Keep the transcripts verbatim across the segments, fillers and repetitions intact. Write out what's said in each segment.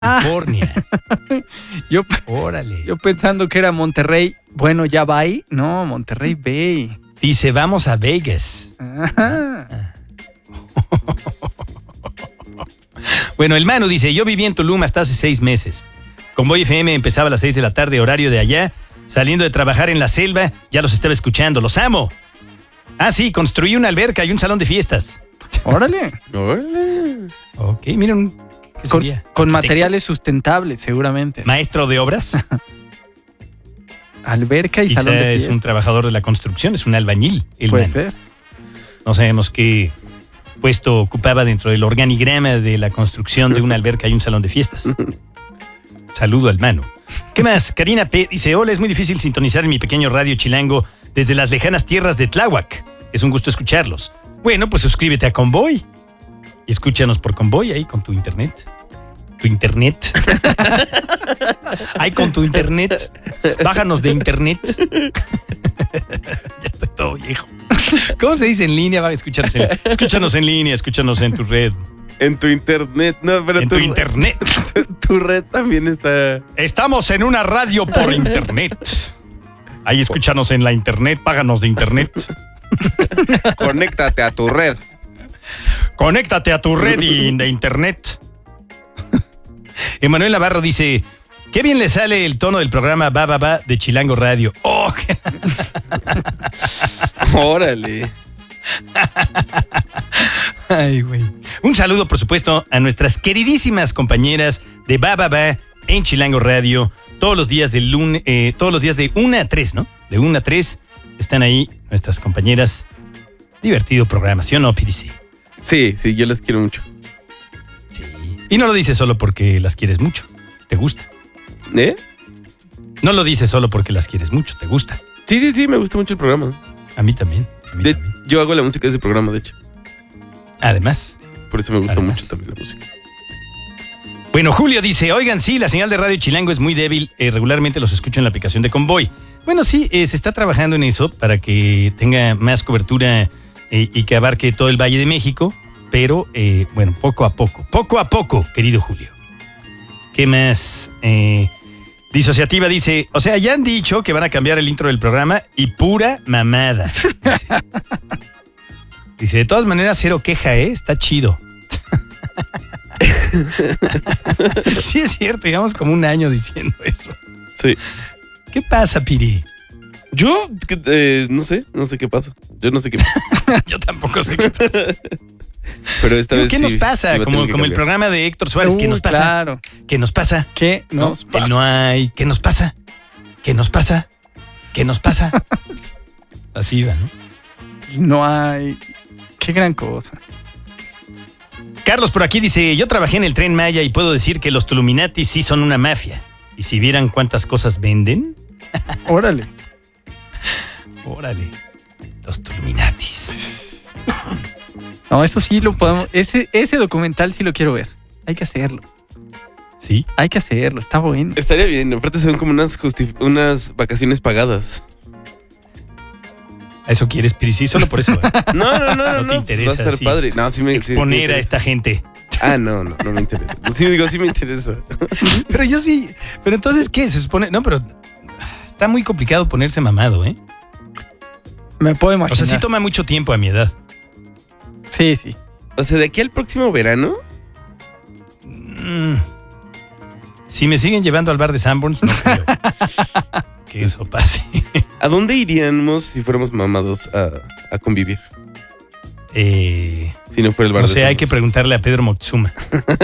California. yo, Órale. yo pensando que era Monterrey. Bueno, ya va ahí. No, Monterrey Bay. Dice, vamos a Vegas. Ajá. Bueno, el Manu dice, yo viví en Tulum hasta hace seis meses. Convoy F M empezaba a las seis de la tarde, horario de allá. Saliendo de trabajar en la selva, ya los estaba escuchando. ¡Los amo! Ah, sí, construí una alberca y un salón de fiestas. Órale. Órale. Ok, miren. ¿Qué Con, sería? con materiales sustentables, seguramente. Maestro de obras. Alberca y Quizá salón de es fiestas. un trabajador de la construcción, es un albañil. El Puede Manu. ser. No sabemos qué puesto ocupaba dentro del organigrama de la construcción de una alberca y un salón de fiestas. Saludo al Manu. ¿Qué más? Karina P. dice, hola, es muy difícil sintonizar en mi pequeño radio chilango desde las lejanas tierras de Tláhuac. Es un gusto escucharlos. Bueno, pues suscríbete a Convoy y escúchanos por Convoy ahí con tu internet. Tu internet. Ahí con tu internet. Bájanos de internet. Ya estoy todo viejo. ¿Cómo se dice en línea? Va a escucharnos en, escúchanos en línea, escúchanos en tu red. En tu internet. No, pero En tu internet. Tu red también está. Estamos en una radio por internet. Ahí escúchanos en la internet, páganos de internet. Conéctate a tu red. Conéctate a tu red y de internet. Emanuel Navarro dice, qué bien le sale el tono del programa Va, Va, Va de Chilango Radio. Oh, qué... Órale. Ay, güey. Un saludo, por supuesto, a nuestras queridísimas compañeras de Va, Va, Va en Chilango Radio. Todos los días de lunes, eh, todos los días de una a tres, ¿no? De una a tres están ahí nuestras compañeras. Divertido programa, ¿sí o no, P D C? Sí, sí, yo las quiero mucho. Sí. Y no lo dices solo porque las quieres mucho. Te gusta. ¿Eh? No lo dices solo porque las quieres mucho. Te gusta. Sí, sí, sí, me gusta mucho el programa. A mí también. A mí De- también. yo hago la música de ese programa, de hecho. Además. Por eso me gusta Además. mucho también la música. Bueno, Julio dice, oigan, sí, la señal de Radio Chilango es muy débil. Eh, regularmente los escucho en la aplicación de Convoy. Bueno, sí, eh, se está trabajando en eso para que tenga más cobertura eh, y que abarque todo el Valle de México. Pero, eh, bueno, poco a poco. Poco a poco, querido Julio. ¿Qué más? Eh, Disociativa dice, o sea, ya han dicho que van a cambiar el intro del programa y pura mamada. Dice, dice de todas maneras, cero queja, ¿eh? Está chido. Sí, es cierto, llevamos como un año diciendo eso. Sí. ¿Qué pasa, Piri? Yo, que, eh, no sé, no sé qué pasa. Yo no sé qué pasa. Yo tampoco sé qué pasa. Pero esta vez ¿Qué sí- nos pasa? sí va a como tener que como el cambiar. programa de Héctor Suárez. ¿Qué Uy, nos pasa? Claro. ¿Qué nos pasa? ¿Qué ¿No? nos El pasa? no hay. ¿Qué nos pasa? ¿Qué nos pasa? ¿Qué nos pasa? Así va, ¿no? No hay... Qué gran cosa. Carlos por aquí dice, yo trabajé en el Tren Maya y puedo decir que los Tuluminatis sí son una mafia. Y si vieran cuántas cosas venden, Órale. órale, los Tuluminatis. No, esto sí lo podemos... Ese, ese documental sí lo quiero ver. Hay que hacerlo. ¿Sí? Hay que hacerlo. Está bueno. Estaría bien, aparte se ven como unas, justi- unas vacaciones pagadas. ¿A eso quieres, Piri? Sí, solo por eso. ¿eh? No, no, no, no, No te no, pues va a interesa, estar sí. padre. No, sí me sí, sí me Exponer a interesa. esta gente. Ah, no, no, no me interesa. Sí, digo, sí me interesa. Pero yo sí. Pero entonces, ¿qué? Se supone. No, pero está muy complicado ponerse mamado, ¿eh? Me puedo O imaginar. sea, sí toma mucho tiempo a mi edad. Sí, sí. O sea, de aquí al próximo verano, Mm. Si me siguen llevando al bar de Sanborns, no creo que eso pase. ¿a dónde iríamos si fuéramos mamados a, a convivir? Eh, Si no fuera el bar o de sea, hay que Sanborns. preguntarle a Pedro Moctezuma.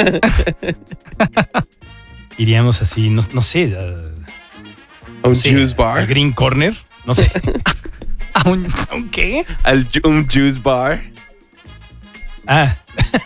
Iríamos así, no, no sé. a- ¿A un no sé, juice al bar? Green Corner, no sé. ¿A un, ¿A un qué? ¿Al ju- un juice bar? Ah.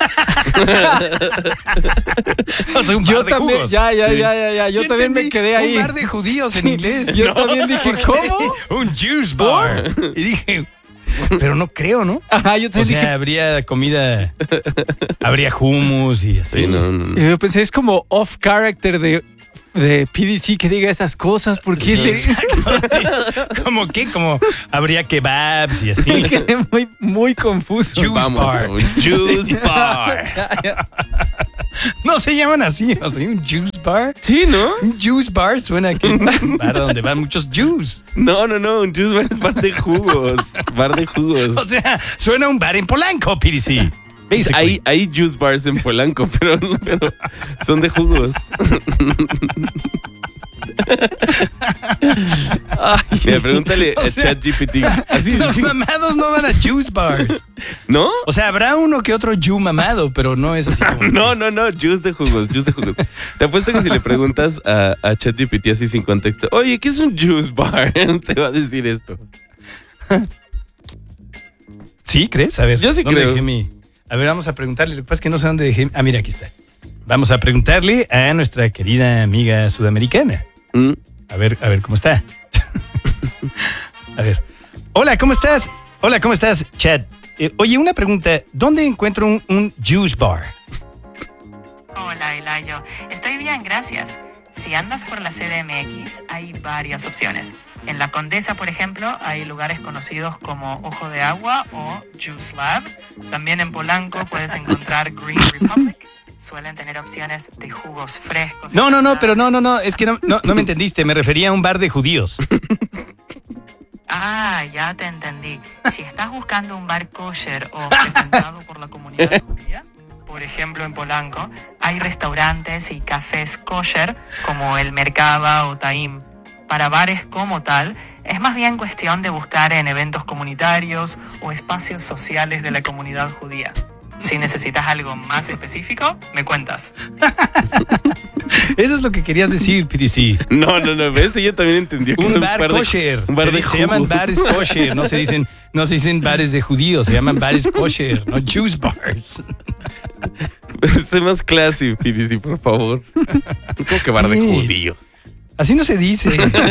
O sea, un yo bar de también, jugos. ya, ya, Sí. ya, ya, ya. Yo, también me entendí, quedé ahí. Un bar de judíos en Sí, inglés. yo también dije, ¿por qué? ¿cómo? Un juice bar. Y dije, pero no creo, ¿no? Ajá, yo O también sea, dije. habría comida, habría hummus y así. Sí, no, no, no. Yo pensé, es como off character de de P D C que diga esas cosas, porque Sí, le- exacto, sí. ¿Cómo qué? Como habría kebabs y así. me quedé muy, muy confuso. Juice Vamos bar. a un juice bar. Ya, ya. No se llaman así, o sea, un juice bar. Sí, ¿no? Un juice bar suena que es un bar donde van muchos juice. No, no, no. Un juice bar es bar de jugos. Bar de jugos. O sea, suena un bar en Polanco, P D C. Basically. Hay, hay juice bars en Polanco, pero, pero son de jugos. Ay, Mira, pregúntale O a sea, ChatGPT. Así, Los sí. mamados no van a juice bars. ¿No? O sea, habrá uno que otro you mamado, pero no es así como... No, no, no. Juice de jugos, juice de jugos. Te apuesto que si le preguntas a, a ChatGPT así sin contexto, oye, ¿qué es un juice bar? Te va a decir esto. ¿Sí, crees? A ver, Yo sí ¿dónde creo. dejé mi- A ver, vamos a preguntarle. Lo que pasa es que no sé dónde dejé... Ah, mira, aquí está. Vamos a preguntarle a nuestra querida amiga sudamericana. Mm. A ver, a ver cómo está. A ver. Hola, ¿cómo estás? Hola, ¿cómo estás, Chad? Eh, oye, una pregunta. ¿Dónde encuentro un, un juice bar? Hola, Elayo. Estoy bien, gracias. Si andas por la C D M X, hay varias opciones. En La Condesa, por ejemplo, hay lugares conocidos como Ojo de Agua o Juice Lab. También en Polanco puedes encontrar Green Republic. Suelen tener opciones de jugos frescos. y No, no, no, saludables. pero no, no, no. Es que no, no, no me entendiste. Me refería a un bar de judíos. Ah, ya te entendí. Si estás buscando un bar kosher o frecuentado por la comunidad judía, por ejemplo en Polanco, hay restaurantes y cafés kosher como el Merkaba o Taim. Para bares como tal, es más bien cuestión de buscar en eventos comunitarios o espacios sociales de la comunidad judía. Si necesitas algo más específico, me cuentas. Eso es lo que querías decir, P D C. No, no, no. ¿Ves? Ella también entendió que Un era bar de- kosher. Un bar se, de se llaman jugos. bares kosher. No se dicen, no se dicen bares de judíos. Se llaman bares kosher, no juice bars. Sé más classy, P D C, por favor. ¿Cómo que bar de Sí. judíos? Así no se dice.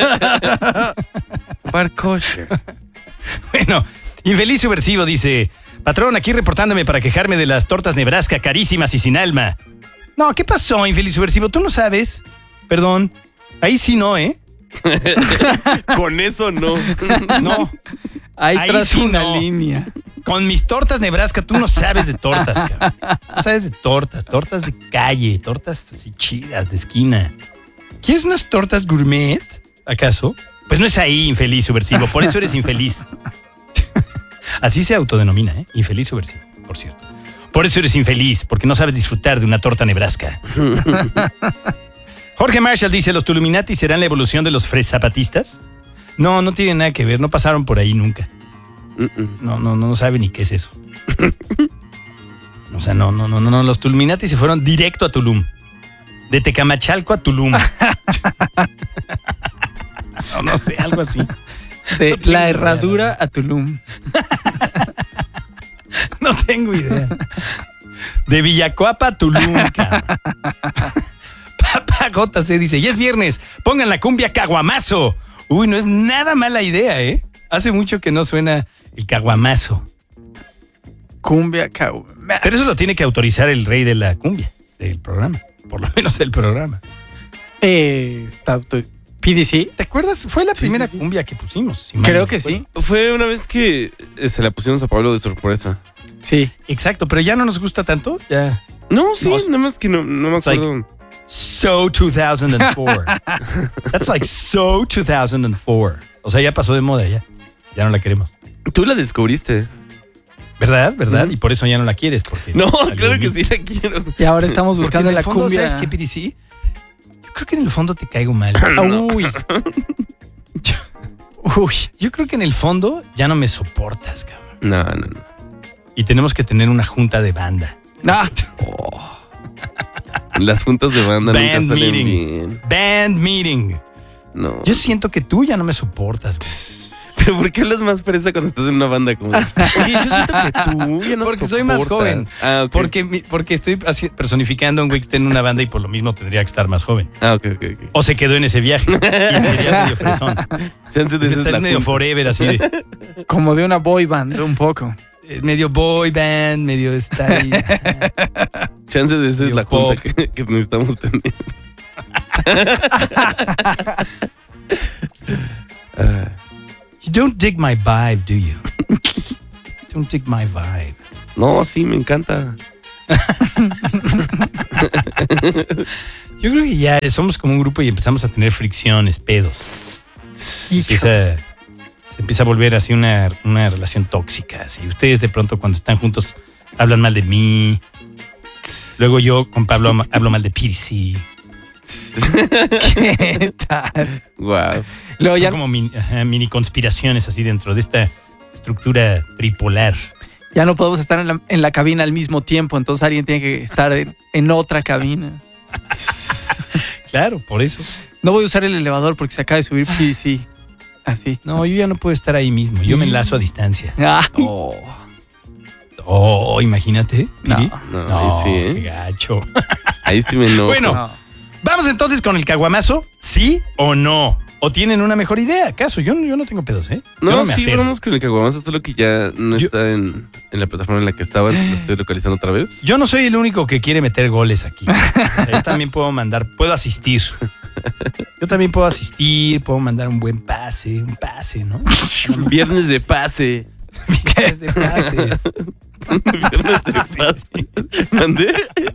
Bar kosher. Bueno, infeliz subversivo dice: patrón, aquí reportándome para quejarme de las tortas Nebraska carísimas y sin alma. No, ¿qué pasó, infeliz subversivo? ¿Tú no sabes? Perdón. Ahí sí no, ¿eh? Con eso no. No. ahí Ahí tras sí una no. línea. Con mis tortas Nebraska, tú no sabes de tortas, cabrón. No sabes de tortas. Tortas de calle, tortas así chidas, de esquina. ¿Quieres unas tortas gourmet, acaso? Pues no es ahí, infeliz subversivo. Por eso eres infeliz. Así se autodenomina, ¿eh? Infeliz subversivo, por cierto. Por eso eres infeliz, porque no sabes disfrutar de una torta Nebraska. Jorge Marshall dice: ¿los Tuluminati serán la evolución de los fresapatistas? No, no tienen nada que ver. No pasaron por ahí nunca. Mm-mm. No, no, no sabe ni qué es eso. O sea, no, no, no, no, no. Los Tuluminati se fueron directo a Tulum. De Tecamachalco a Tulum. No, no sé, algo así. De No tengo la idea, herradura a Tulum. No tengo idea. De Villacoapa a Tulum, cabrón. Papá J C dice: y es viernes, pongan la cumbia caguamazo. Uy, no es nada mala idea, ¿eh? Hace mucho que no suena el caguamazo. Cumbia cau. Pero eso lo tiene que autorizar el rey de la cumbia, del programa. Por lo menos del programa. Eh, está auto- P D C. ¿Te acuerdas? Fue la Sí, primera sí, sí. cumbia que pusimos. si mal Creo no que recuerdo. sí. Fue una vez que eh, se la pusimos a Pablo de sorpresa. Sí. Exacto, pero ya no nos gusta tanto. Ya. No, sí, No, nada más que no, no me It's like- acuerdo. So two thousand four. That's like so two thousand four. O sea, ya pasó de moda ya. Ya no la queremos. Tú la descubriste. ¿Verdad? ¿Verdad? Ujú. Y por eso ya no la quieres. Porque No, salió claro de que mí. sí la quiero. Y ahora estamos Porque buscando en la el fondo, cumbia. ¿sabes qué, P D C? Yo creo que en el fondo te caigo mal. Uy. Uy. Yo creo que en el fondo ya no me soportas, cabrón. No, no, no. Y tenemos que tener una junta de banda. Ah, Las juntas de banda nunca Band salen meeting. bien. Band meeting. No. Yo siento que tú ya no me soportas, güey. Pero ¿por qué hablas más fresa cuando estás en una banda? Como, oye, yo siento que tú ya no Porque te soy más soportas. joven. Ah, ok. Porque, mi- porque estoy así personificando a un güey que está en una banda y por lo mismo tendría que estar más joven. Ah, ok, ok, ok. O se quedó en ese viaje. Y sería medio fresón. Chance de esa es Estar la medio junta. forever, así de, como de una boy band, un poco. eh, medio boy band, medio está ahí. Chance de esa es Medio la junta pop. que, que necesitamos tener. You don't dig my vibe, do you? Don't dig my vibe. No, sí, me encanta. Yo creo que ya somos como un grupo y empezamos a tener fricciones, pedos. Se empieza, se empieza a volver así una, una relación tóxica. Así. Ustedes de pronto cuando están juntos hablan mal de mí. Luego yo con Pablo hablo mal de Pirsi. ¿Qué tal? Wow. Luego Son ya, como mini, ajá, mini conspiraciones así dentro de esta estructura tripolar. ya no podemos estar en la, en la cabina al mismo tiempo, entonces alguien tiene que estar en, en otra cabina. Claro, por eso. No voy a usar el elevador porque se acaba de subir. Sí, sí. Así. No, yo ya no puedo estar ahí mismo. Yo me enlazo a distancia. Ay, Oh, Oh, imagínate. No. Piri. no, No, ahí sí, qué ¿eh? gacho. Ahí sí me enojo. Bueno, no. vamos entonces con el caguamazo. ¿Sí o no? ¿O tienen una mejor idea? ¿Acaso? Yo, yo no tengo pedos, ¿eh? Yo No, me sí, aferro. vamos con el caguamazo, solo que ya no Yo- está en, en la plataforma en la que estaba, entonces lo estoy localizando otra vez. Yo no soy el único que quiere meter goles aquí. O sea, yo también puedo mandar, puedo asistir. Yo también puedo asistir, puedo mandar un buen pase, un pase, ¿no? Viernes de pase. Viernes de pases. Viernes de pase. ¿Mandé?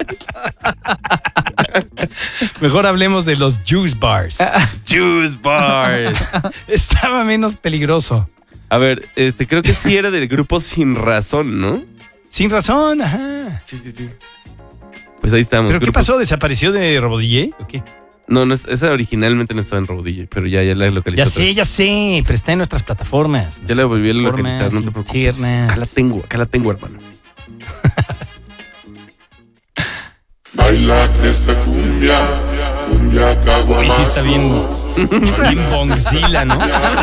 Mejor hablemos de los juice bars. Juice bars. Estaba menos peligroso. A ver, este, creo que sí era del grupo Sin Razón, ¿no? Sin razón, ajá. Sí, sí, sí. Pues ahí estamos. ¿Pero qué grupos- pasó? ¿Desapareció de Robo D J? ¿O qué? No, no, es- esa originalmente no estaba en Rodillo, pero ya, ya la localicé. Ya otra sé, vez. ya sé, pero está en nuestras plataformas. Ya la volví a Plataformas localizar, no te preocupes. internas. Acá la tengo, acá la tengo, hermano. Baila que esta cumbia, cumbia Uy, sí está bien, caguamazo. bien bongzila, ¿no?